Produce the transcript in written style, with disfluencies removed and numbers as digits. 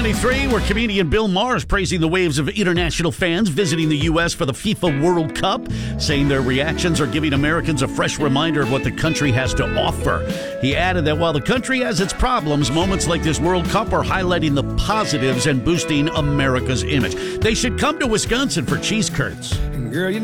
7:33, where comedian Bill Maher is praising the waves of international fans visiting the U.S. for the FIFA World Cup, saying their reactions are giving Americans a fresh reminder of what the country has to offer. He added that while the country has its problems, moments like this World Cup are highlighting the positives and boosting America's image. They should come to Wisconsin for cheese curds. Girl,